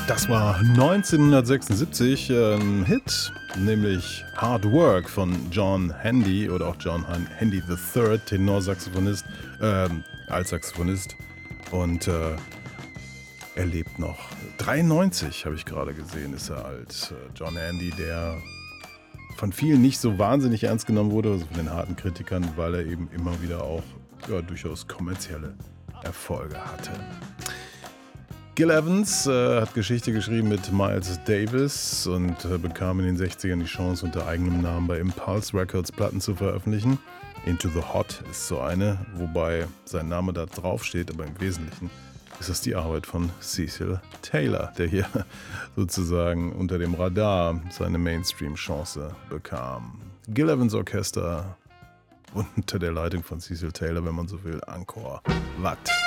Das war 1976 ein Hit, nämlich Hard Work von John Handy oder auch John Handy III, Tenorsaxophonist, Altsaxophonist. Und er lebt noch. 93 habe ich gerade gesehen, ist er alt. John Handy, der von vielen nicht so wahnsinnig ernst genommen wurde, also von den harten Kritikern, weil er eben immer wieder auch durchaus kommerzielle Erfolge hatte. Gil Evans hat Geschichte geschrieben mit Miles Davis und bekam in den 60ern die Chance, unter eigenem Namen bei Impulse Records Platten zu veröffentlichen. Into the Hot ist so eine, wobei sein Name da drauf steht, aber im Wesentlichen ist das die Arbeit von Cecil Taylor, der hier sozusagen unter dem Radar seine Mainstream-Chance bekam. Gil Evans Orchester unter der Leitung von Cecil Taylor, wenn man so will, Angkor Wat.